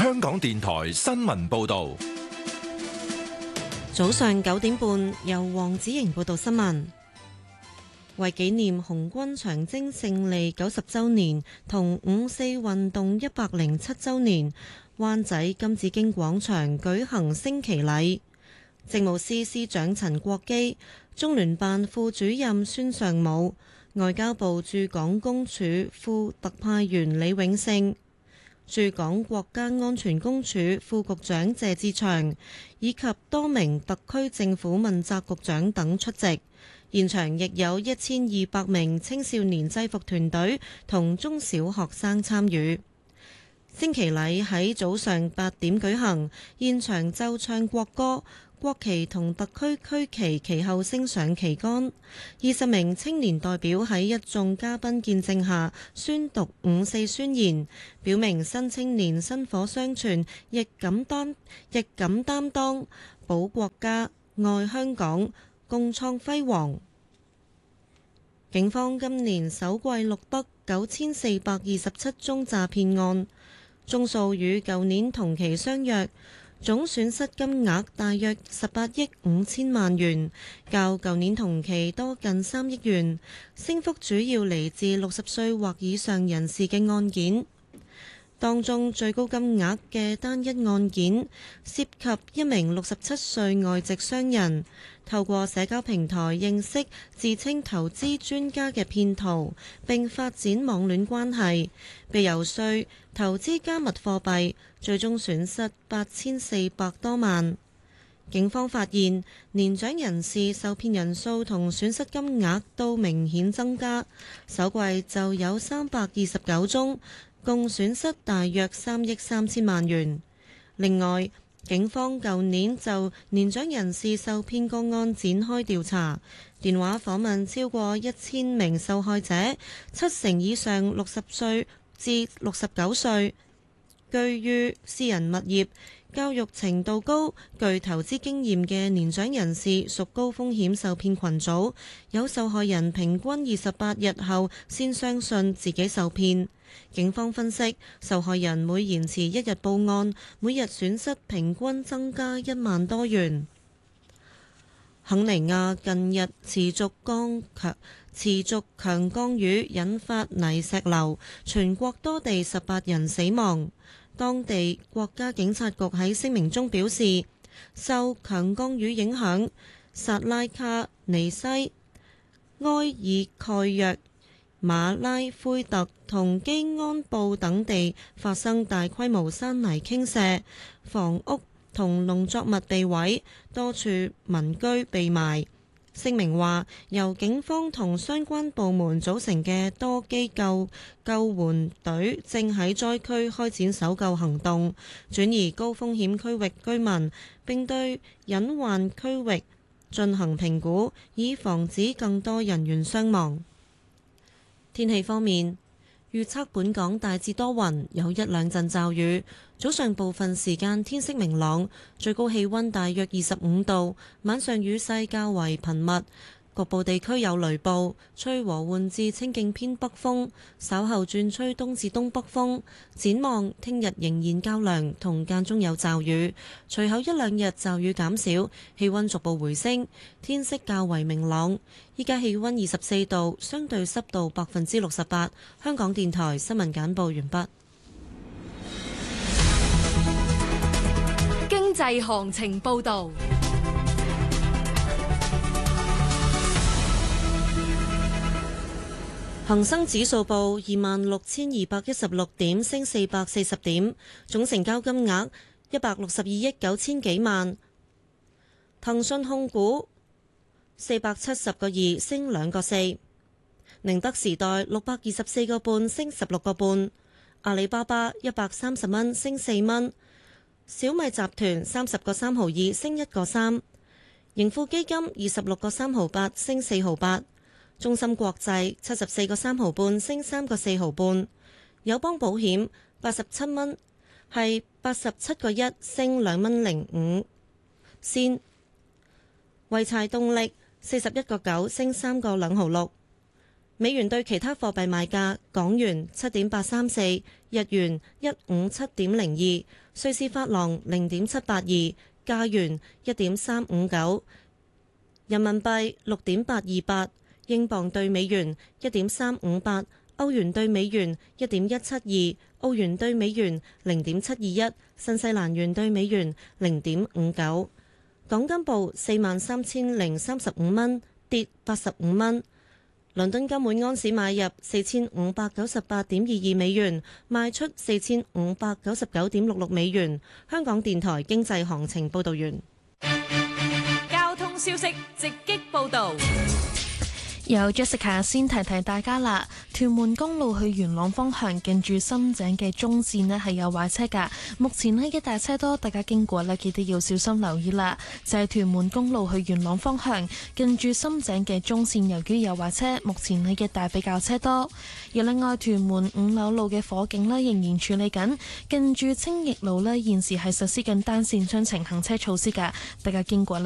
香港電台新聞報道。 早上9點半，由黃子瑩報道新聞。為紀念紅軍長征勝利90週年同五四運動107週年，灣仔金紫荊廣場舉行升旗禮。政務司司長陳國基、中聯辦副主任孫尚武、外交部駐港公署副特派員李永勝、駐港國家安全公署副局長謝志祥以及多名特區政府問責局長等出席。現場亦有1200名青少年制服團隊同中小學生參與。升旗禮喺早上8點舉行，現場奏唱國歌，國旗同特區區旗其後升上旗杆。20名青年代表喺一眾嘉賓見證下宣讀五四宣言，表明新青年薪火相傳，亦敢擔當，保國家、愛香港，共創輝煌。警方今年首季錄得9427宗詐騙案，宗數與舊年同期相若，總損失金額大約18億5千萬元，較舊年同期多近3億元，升幅主要嚟自60歲或以上人士嘅案件。當中最高金額嘅單一案件涉及一名67歲外籍商人，透過社交平台認識自稱投資專家嘅騙徒，並發展網戀關係，被遊說投資加密貨幣，最終損失8400多萬。警方發現年長人士受騙人數同損失金額都明顯增加，首季就有329宗，共損失大約3億3千萬元。另外，警方舊年就年長人士受騙個案展開調查，電話訪問超過1000名受害者，7成以上60歲至69歲，居於私人物業，教育程度高、具投資經驗嘅年長人士屬高風險受騙群組，有受害人平均28日後先相信自己受騙。警方分析，受害人每延遲1日報案，每日損失平均增加1萬多元。肯尼亞近日持續強降雨，引發泥石流，全國多地18人死亡。當地國家警察局喺聲明中表示，受強降雨影響，薩拉卡尼西、埃爾蓋約、馬拉灰特同基安布等地發生大規模山泥傾瀉，房屋同農作物被毀，多處民居被埋。聲明話，由警方同相關部門組成嘅多機構救援隊正喺災區開展搜救行動，轉移高風險區域居民，並對隱患區域進行評估，以防止更多人員傷亡。天氣方面，預測本港大致多雲，有一兩陣驟雨。早上部分時間天色明朗，最高氣溫大約25度。晚上雨勢較為頻密，局部地區有雷暴，吹和緩至清勁偏北風，稍後轉吹東至東北風。展望聽日仍然較涼，同間中有驟雨，隨後一兩日驟雨減少，氣溫逐步回升，天色較為明朗。依家氣溫24度，相對濕度68%。香港電台新聞簡報完畢。 經濟行情報道。 恒生指數報26,216點，升440點，總成交金額162億9千幾萬。騰訊控股470個2，升2個4。寧德時代624個半，升16個半。阿里巴巴130蚊，升4蚊。小米集團30個3毫2，升1個3。盈富基金26個3毫8，升4毫8。中芯國際74個3毫半，升3個4毫半。友邦保險87蚊，係87個1，升2蚊05仙。濰柴動力41個9，升3個2毫6。 美元對其他貨幣賣價：港元7.834，日元157.02，瑞士法郎0.782，加元1.359，人民幣6.828，英鎊對美元1.358，歐元對美元1.172，澳元對美元0.721，新西蘭元對美元0.59。港金報43,035蚊，跌85蚊。倫敦金每安士買入4598.22美元，賣出4599.66美元。香港電台經濟行情報道完。 交通消息直擊報道。 有 Jessica 先提提大家啦，屯門公路去元朗方向近住深井嘅中線呢係有壞車噶，目前呢一大車多，大家經過呢記得要小心留意啦。就係屯門公路去元朗方向近住深井嘅中線，由於有壞車，目前呢一帶比較車多。而另外屯門5樓路嘅火警呢仍然處理緊，近住青益路呢現時係實施緊單線雙程行車措施噶，大家經過呢